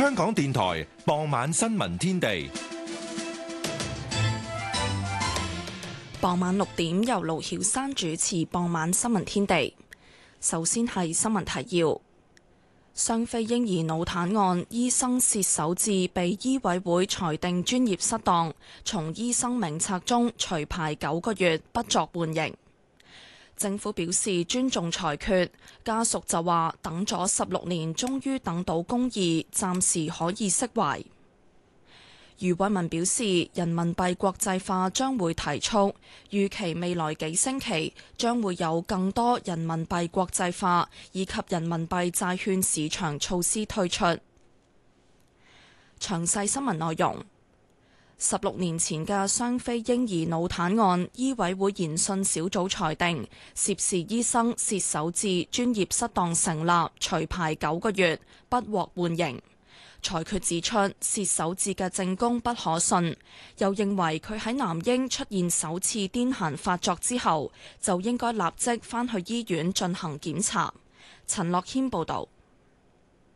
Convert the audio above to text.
香港電台傍晚新聞天地。 傍晚6點由盧曉珊主持傍晚新聞天地。首先係新聞提要：雙非嬰兒腦癱案，醫生薛守志被醫委會裁定專業失當，從醫生名冊中除牌9個月，不作緩刑。政府表示尊重裁決，家屬就話等咗16年，終於等到公義，暫時可以釋懷。余偉文表示，人民幣國際化將會提速，預期未來幾星期將會有更多人民幣國際化以及人民幣債券市場措施推出。詳細新聞內容：16年前嘅雙非嬰兒腦癱案，醫委會研訊小組裁定涉事醫生薛守志專業失當成立，除牌9個月，不獲緩刑。裁決指出，薛守志嘅證供不可信，又認為佢喺男嬰出現首次癲癇發作之後，就應該立即返去醫院進行檢查。陳樂謙報導。